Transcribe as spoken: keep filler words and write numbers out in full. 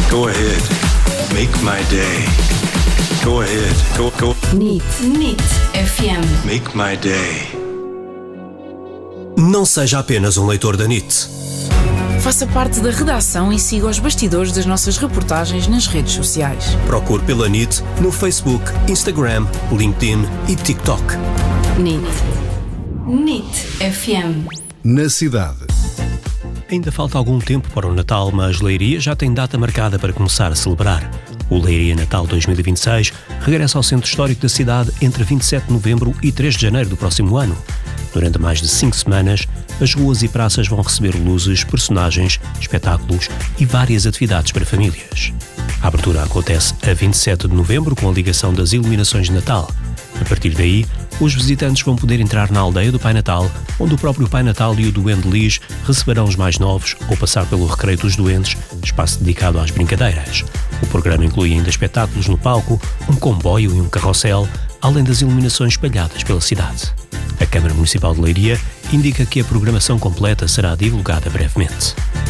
Go ahead. Make my day. Go ahead. Go, go. N I T. N I T F M. Make my day. Não seja apenas um leitor da N I T. Faça parte da redação e siga os bastidores das nossas reportagens nas redes sociais. Procure pela N I T no Facebook, Instagram, LinkedIn e TikTok. N I T. N I T F M. Na cidade. Ainda falta algum tempo para o Natal, mas Leiria já tem data marcada para começar a celebrar. O Leiria Natal dois mil e vinte e seis regressa ao centro histórico da cidade entre vinte e sete de novembro e três de janeiro do próximo ano. Durante mais de cinco semanas, as ruas e praças vão receber luzes, personagens, espetáculos e várias atividades para famílias. A abertura acontece a vinte e sete de novembro com a ligação das iluminações de Natal. A partir daí, os visitantes vão poder entrar na aldeia do Pai Natal, onde o próprio Pai Natal e o Duende Lis receberão os mais novos, ou passar pelo Recreio dos Duendes, espaço dedicado às brincadeiras. O programa inclui ainda espetáculos no palco, um comboio e um carrossel, além das iluminações espalhadas pela cidade. A Câmara Municipal de Leiria indica que a programação completa será divulgada brevemente.